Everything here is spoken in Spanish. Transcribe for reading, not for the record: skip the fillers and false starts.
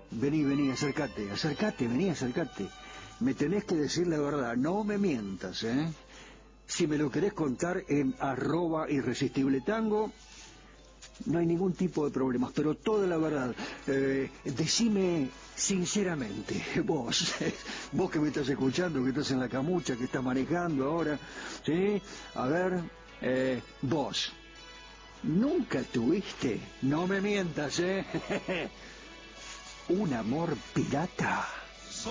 Vení, vení, acércate, acércate, vení, acércate. Me tenés que decir la verdad, no me mientas, ¿eh? Si me lo querés contar en @irresistibletango, no hay ningún tipo de problemas, pero toda la verdad. Decime sinceramente, vos, vos que me estás escuchando, que estás en la camucha, que estás manejando ahora, ¿sí? A ver, vos, ¿nunca tuviste, no me mientas, un amor pirata?